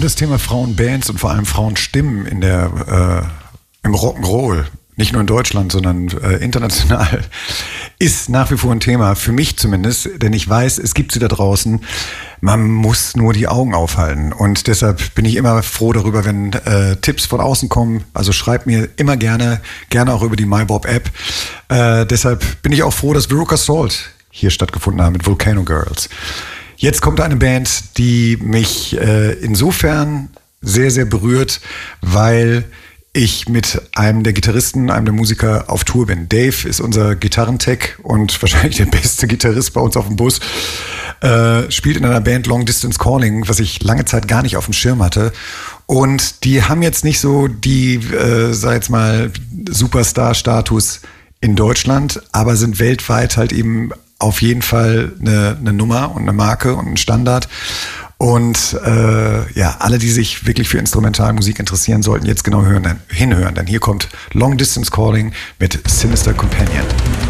Und das Thema Frauenbands und vor allem Frauenstimmen in im Rock'n'Roll, nicht nur in Deutschland, sondern international, ist nach wie vor ein Thema, für mich zumindest, denn ich weiß, es gibt sie da draußen. Man muss nur die Augen aufhalten. Und deshalb bin ich immer froh darüber, wenn Tipps von außen kommen. Also schreibt mir immer gerne auch über die MyBob-App. Deshalb bin ich auch froh, dass Veruca Salt hier stattgefunden haben mit Volcano Girls. Jetzt kommt eine Band, die mich insofern sehr, sehr berührt, weil ich mit einem der Gitarristen, einem der Musiker auf Tour bin. Dave ist unser Gitarrentech und wahrscheinlich der beste Gitarrist bei uns auf dem Bus. Spielt in einer Band Long Distance Calling, was ich lange Zeit gar nicht auf dem Schirm hatte. Und die haben jetzt nicht so die, sag jetzt mal, Superstar-Status in Deutschland, aber sind weltweit halt eben auf jeden Fall eine Nummer und eine Marke und ein Standard. Und alle, die sich wirklich für Instrumentalmusik interessieren, sollten jetzt genau hinhören, denn hier kommt Long Distance Calling mit Sinister Companion.